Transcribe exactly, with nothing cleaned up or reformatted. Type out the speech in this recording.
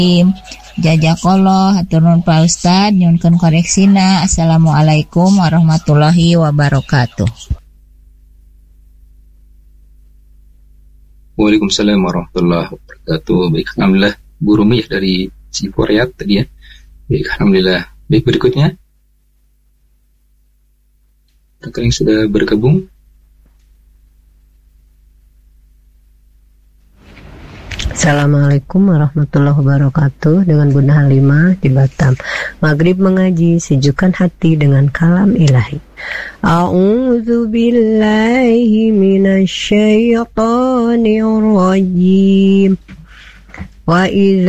Jazakallah, hatur nuhun Pak Ustad, nyuwunkeun koreksina. Assalamualaikum warahmatullahi wabarakatuh. Waalaikumsalam warahmatullahi wabarakatuh. Baik, alhamdulillah Bu Rumi dari Ciporiat tadi ya. Baik, alhamdulillah. Baik, berikutnya kakak yang sudah bergabung. Assalamualaikum warahmatullahi wabarakatuh. Dengan Bunda Halimah di Batam. Maghrib mengaji, sejukkan hati dengan kalam ilahi. A'udzu billahi minasy syaithanir rajim. Wa idza